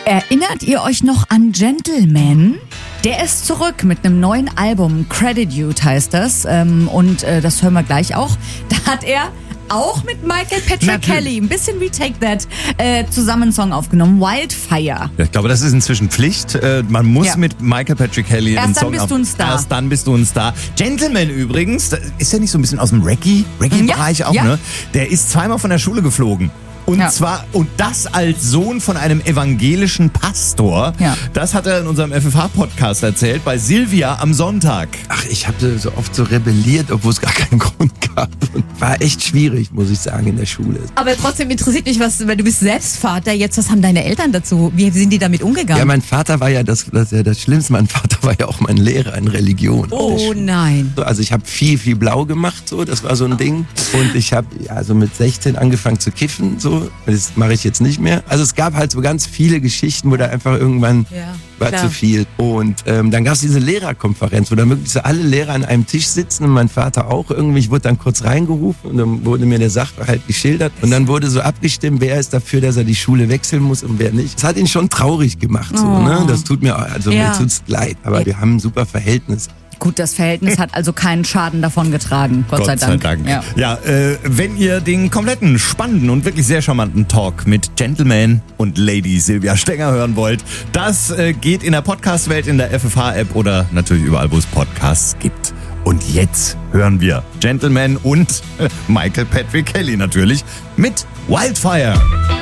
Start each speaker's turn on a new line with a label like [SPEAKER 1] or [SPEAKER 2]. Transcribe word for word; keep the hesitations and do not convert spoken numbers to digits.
[SPEAKER 1] Erinnert ihr euch noch an Gentleman? Der ist zurück mit einem neuen Album, Gratitude heißt das. Ähm, und äh, das hören wir gleich auch. Da hat er auch mit Michael Patrick Natürlich. Kelly, ein bisschen wie Take That, äh, zusammen einen Song aufgenommen, Wildfire.
[SPEAKER 2] Ja, ich glaube, das ist inzwischen Pflicht. Äh, man muss ja. mit Michael Patrick Kelly einen Song
[SPEAKER 1] Erst dann bist du ein Star.
[SPEAKER 2] Erst dann bist du ein Star. Gentleman übrigens, ist ja nicht so ein bisschen aus dem Reggae, Reggae-Bereich ja. auch,
[SPEAKER 1] ja.
[SPEAKER 2] ne? Der ist zweimal von der Schule geflogen. Und
[SPEAKER 1] ja.
[SPEAKER 2] zwar, und das als Sohn von einem evangelischen Pastor.
[SPEAKER 1] Ja.
[SPEAKER 2] Das hat er in unserem F F H-Podcast erzählt, bei Silvia am Sonntag.
[SPEAKER 3] Ach, ich habe so oft so rebelliert, obwohl es gar keinen Grund gab. Und war echt schwierig, muss ich sagen, in der Schule.
[SPEAKER 4] Aber trotzdem interessiert mich, was, weil du bist selbst Vater jetzt, was haben deine Eltern dazu? Wie sind die damit umgegangen?
[SPEAKER 3] Ja, mein Vater war ja das, das, ja das Schlimmste. Mein Vater war ja auch mein Lehrer in Religion.
[SPEAKER 4] Oh nein.
[SPEAKER 3] Also ich habe viel, viel blau gemacht, so, das war so ein Ding. Und ich habe ja, so mit sechzehn angefangen zu kiffen, so. Das mache ich jetzt nicht mehr. Also es gab halt so ganz viele Geschichten, wo da einfach irgendwann
[SPEAKER 4] ja,
[SPEAKER 3] war
[SPEAKER 4] klar.
[SPEAKER 3] zu viel. Und ähm, dann gab es diese Lehrerkonferenz, wo da wirklich so alle Lehrer an einem Tisch sitzen und mein Vater auch irgendwie. Ich wurde dann kurz reingerufen und dann wurde mir der Sachverhalt geschildert. Und dann wurde so abgestimmt, wer ist dafür, dass er die Schule wechseln muss und wer nicht. Das hat ihn schon traurig gemacht. So,
[SPEAKER 4] oh.
[SPEAKER 3] ne? Das tut mir, also
[SPEAKER 4] ja.
[SPEAKER 3] mir tut's leid. Aber ja. wir haben ein super Verhältnis.
[SPEAKER 1] Gut, das Verhältnis hat also keinen Schaden davon getragen, Gott,
[SPEAKER 2] Gott
[SPEAKER 1] sei Dank.
[SPEAKER 2] Sei Dank.
[SPEAKER 1] Ja,
[SPEAKER 2] ja äh, wenn ihr den kompletten, spannenden und wirklich sehr charmanten Talk mit Gentleman und Lady Silvia Stenger hören wollt, das äh, geht in der Podcast-Welt, in der F F H-App oder natürlich überall, wo es Podcasts gibt. Und jetzt hören wir Gentleman und äh, Michael Patrick Kelly natürlich mit Wildfire.